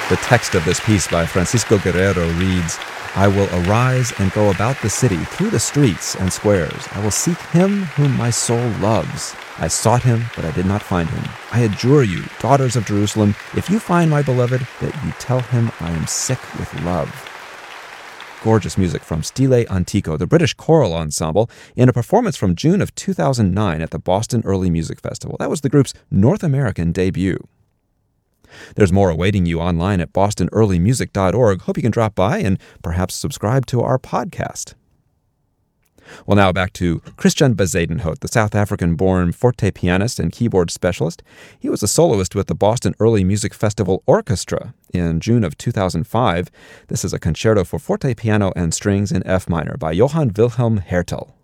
The text of this piece by Francisco Guerrero reads, I will arise and go about the city, through the streets and squares. I will seek him whom my soul loves. I sought him, but I did not find him. I adjure you, daughters of Jerusalem, if you find my beloved, that you tell him I am sick with love. Gorgeous music from Stile Antico, the British choral ensemble, in a performance from June of 2009 at the Boston Early Music Festival. That was the group's North American debut. There's more awaiting you online at bostonearlymusic.org. Hope you can drop by and perhaps subscribe to our podcast. Well, now back to Christian Bezuidenhout, the South African-born forte pianist and keyboard specialist. He was a soloist with the Boston Early Music Festival Orchestra in June of 2005. This is a concerto for forte piano and strings in F minor by Johann Wilhelm Hertel.